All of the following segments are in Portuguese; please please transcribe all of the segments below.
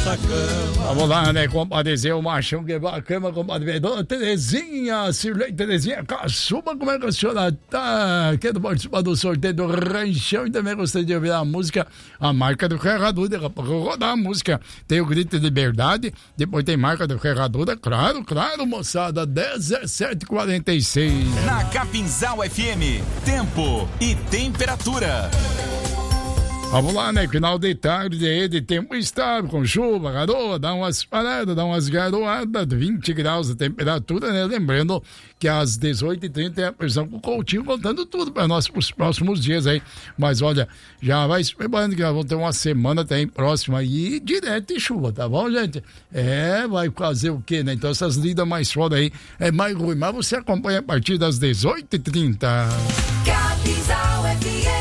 nossa cama. Vamos lá, né, compadre, o machão quebrou a cama, compadre. Dona Terezinha, Cirlei Terezinha, Caçuba, como é que a senhora tá? Quero participar do sorteio do Ranchão e também gostaria de ouvir a música, a marca do Ferradura. Vou rodar a música. Tem o Grito de Liberdade, depois tem marca do Ferradura, claro, moçada, 17h46. Na Capinzal FM, tempo e temperatura. Vamos lá, né? Final de tarde aí de tempo estável, com chuva, garoa, dá umas paradas, dá umas garoadas, 20 graus de temperatura, né? Lembrando que às 18h30 é a previsão com o Coutinho contando tudo para nós os próximos dias aí. Mas olha, já vai se preparando que nós vamos ter uma semana até próxima aí, direto de chuva, tá bom, gente? Vai fazer o quê, né? Então essas lidas mais foda aí é mais ruim, mas você acompanha a partir das 18h30. Capinzal FM.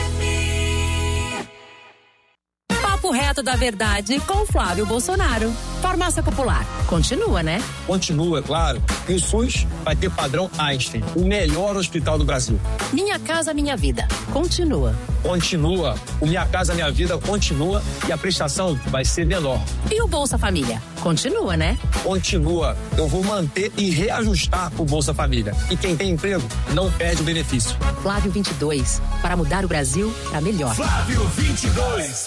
Papo reto da verdade com Flávio Bolsonaro. Farmácia Popular. Continua, né? Continua, claro. E o SUS vai ter padrão Einstein, o melhor hospital do Brasil. Minha Casa Minha Vida. Continua. Continua. O Minha Casa Minha Vida continua e a prestação vai ser menor. E o Bolsa Família? Continua, né? Continua. Eu vou manter e reajustar o Bolsa Família. E quem tem emprego não perde o benefício. Flávio 22. Para mudar o Brasil para melhor. Flávio 22.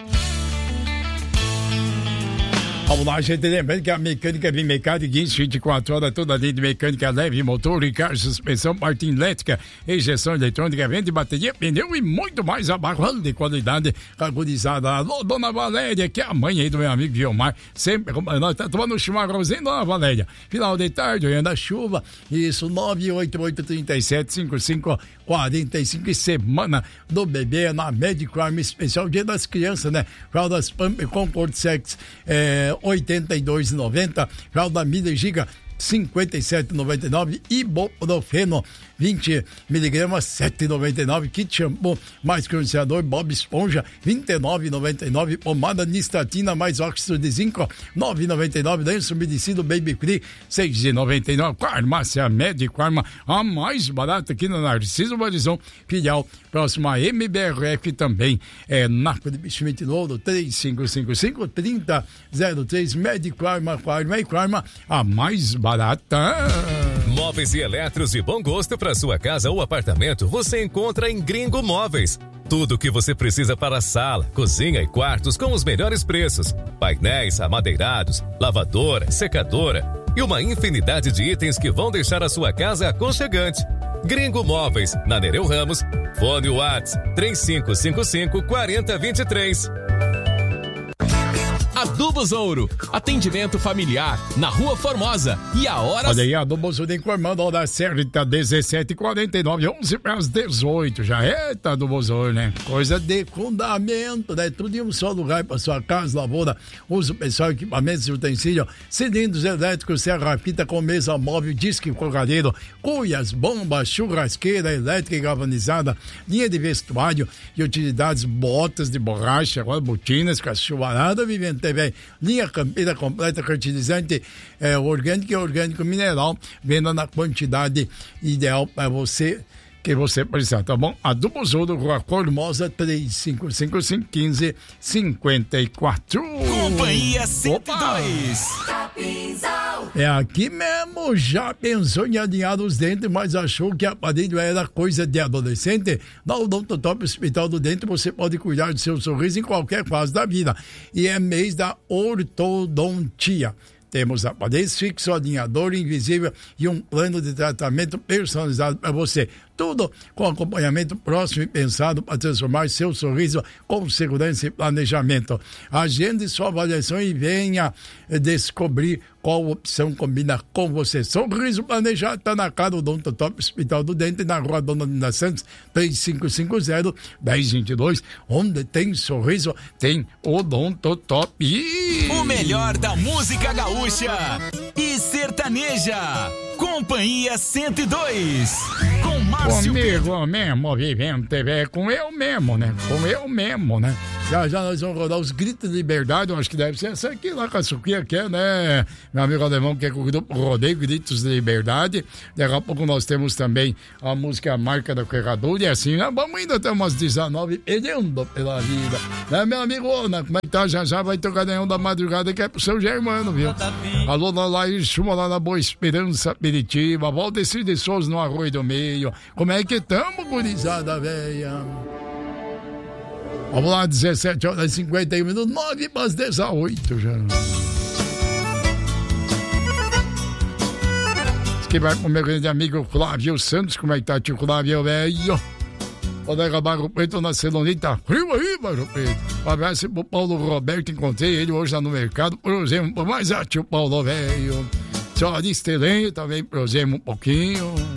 Vamos lá, gente, lembrando que a mecânica Vimecado, 24 horas, toda a linha de mecânica leve, motor, carro, suspensão, parte elétrica, injeção eletrônica, vende bateria, pneu e muito mais, abarrando de qualidade, agonizada. Alô, dona Valéria, que é a mãe aí do meu amigo Guilmar, sempre como nós tá tomando um chimarrãozinho, dona Valéria. Final de tarde, olhando a chuva, isso, 988375545 e semana do bebê na Medical Arm Especial, Dia das Crianças, né? Fraldas Pump Comfort Sex, 82,90, fralda Miller Giga 57,99, Ibuprofeno 20 miligramas 7,99, kit shampoo mais condicionador Bob Esponja 29,99, pomada Nistatina mais óxido de zinco 9,99, lenço umedecido Baby Free 6,99. Farmácia Médico Arma, a mais barata aqui na Narciso Marizão, filial próxima a MBRF também, Naco de Bichimite Louro 3555-3003, Médico Arma, a mais barata. Móveis e eletros de bom gosto para sua casa ou apartamento você encontra em Gringo Móveis. Tudo o que você precisa para sala, cozinha e quartos com os melhores preços. Painéis, amadeirados, lavadora, secadora e uma infinidade de itens que vão deixar a sua casa aconchegante. Gringo Móveis, na Nereu Ramos, fone WhatsApp 3555-4023. Adubos Ouro, atendimento familiar, na Rua Formosa. E a hora... Olha aí, Adubos Ouro informando, hora certa, 17h49, 11 para as 18. Já tá, Adubos Ouro, né? Coisa de fundamento, né? Tudo em um só lugar para sua casa, lavoura, uso pessoal, equipamentos e utensílios, cilindros elétricos, serra-fita com mesa móvel, disque fogareiro, cuias, bombas, churrasqueira elétrica e galvanizada, linha de vestuário e utilidades, botas de borracha, agora botinas, cachoarada, vivente, linha campeira completa, fertilizante orgânico e orgânico mineral, venda na quantidade ideal para você que você precisa, tá bom? Adubos Ouro, Rua Formosa, 3555-1554. Companhia 102. Aqui mesmo, já pensou em alinhar os dentes, mas achou que aparelho era coisa de adolescente? Na Odontotop Hospital do Dente você pode cuidar do seu sorriso em qualquer fase da vida. E é mês da ortodontia. Temos aparelhos fixos, alinhador invisível e um plano de tratamento personalizado para você. Tudo com acompanhamento próximo e pensado para transformar seu sorriso com segurança e planejamento. Agende sua avaliação e venha descobrir qual opção combina com você. Sorriso planejado está na cara do Odontotop Hospital do Dente, na Rua Dona Nina Santos, 3550-1022. Onde tem sorriso, tem Odontotop. O melhor da música gaúcha e sertaneja. Companhia 102. Com Márcio Comigo mesmo, vivendo TV, com eu mesmo, né? Já nós vamos rodar os gritos de liberdade, eu acho que deve ser essa aqui lá, Caçuquinha, que é, né? Meu amigo alemão que é com o grupo Rodeio, Gritos de Liberdade. Daqui a pouco nós temos também a música Marca da Ferradura, e assim, né? Vamos ainda até umas 19, pedindo pela vida. Né, meu amigo, Ana, como é que tá? Já vai tocar nenhum da madrugada que é pro seu Germano, viu? Alô, Lalaí, chuma lá na Boa Esperança, Peritiba, Valdecir de Souza no Arroio do Meio. Como é que tamo, gurizada velha? Vamos lá, 17 horas e 51 minutos, 9 para as 18 já. Diz que vai com o meu grande amigo Flávio Santos. Como é que tá, tio Flávio, velho? Odega Barro Preto na Celonita. Frio aí, Barro Preto. Um abraço pro Paulo Roberto, encontrei ele hoje lá no mercado. Prosemos, mas tio Paulo, velho. Senhora de Estelém, também prosemos um pouquinho.